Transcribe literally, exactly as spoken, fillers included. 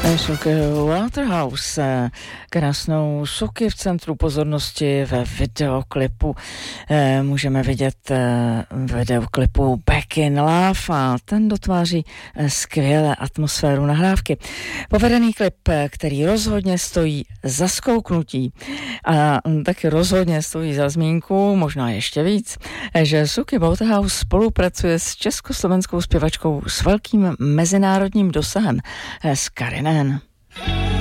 Suki Waterhouse, krásnou Suki v centru pozornosti ve videoklipu. Můžeme vidět v videoklipu Back in Love a ten dotváří skvělé atmosféru nahrávky. Povedený klip, který rozhodně stojí za zkouknutí a taky rozhodně stojí za zmínku, možná ještě víc, že Suki Waterhouse spolupracuje s československou zpěvačkou s velkým mezinárodním dosahem, s Karin N.